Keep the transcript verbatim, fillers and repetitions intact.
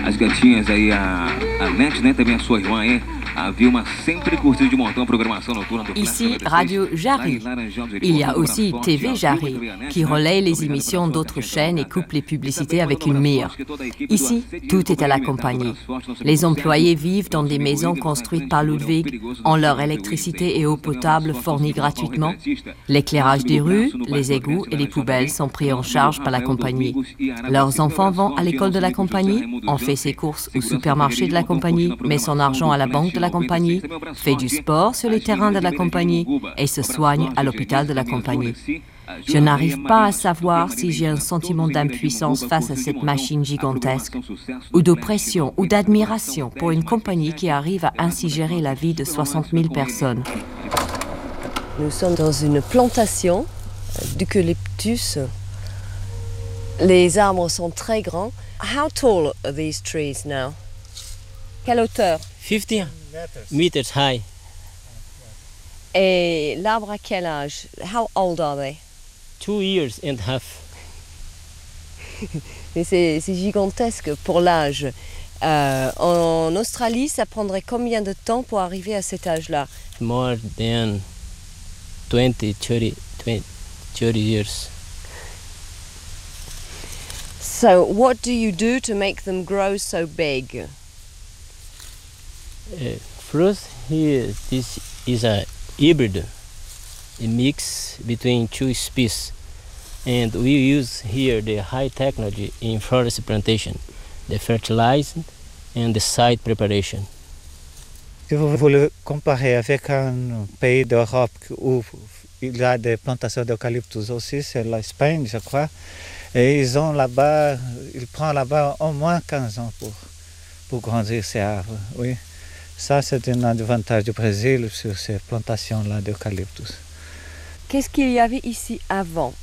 as gatinhas aí, a, a Net, né, também a sua irmã aí, a Vilma, sempre curtindo de montão a programação noturna do Ici, Radio Jarry. Il y a aussi T V Jarry, qui relaie les émissions d'autres chaînes et coupe les publicités avec une mire. Ici, tout est à la compagnie. Les employés vivent dans des maisons construites par Ludwig, ont leur électricité et eau potable fournies gratuitement. L'éclairage des rues, les égouts et les poubelles sont pris en charge par la compagnie. Leurs enfants vont à l'école de la compagnie, on fait ses courses au supermarché de la compagnie, met son argent à la banque de la compagnie, fait du sport sur les terrains de la compagnie et se soigne à l'hôpital de la compagnie. Je n'arrive pas à savoir si j'ai un sentiment d'impuissance face à cette machine gigantesque, ou d'oppression ou d'admiration pour une compagnie qui arrive à ainsi gérer la vie de soixante mille personnes. Nous sommes dans une plantation d'eucalyptus. Les arbres sont très grands. How tall are these trees now? Quelle hauteur? fifty meters high. Et l'arbre à quel âge? How old are they? Two years and a half. Mais c'est, c'est gigantesque pour l'âge. Euh, en Australie, ça prendrait combien de temps pour arriver à cet âge-là? More than twenty, thirty, twenty, thirty years. So what do you do to make them grow so big? Uh, first, here, this is a hybrid, a mix between two species, and we use here the high technology in forest plantation, the fertilizing and the site preparation. Si vous voulez comparer avec un pays d'Europe où il y a des plantations d'eucalyptus aussi, c'est l'Espagne, je crois, et ils ont là-bas, ils prennent là-bas au moins quinze ans pour, pour grandir ces arbres, oui. Ça, c'est un avantage du Brésil sur ces plantations-là d'eucalyptus. Qu'est-ce qu'il y avait ici avant?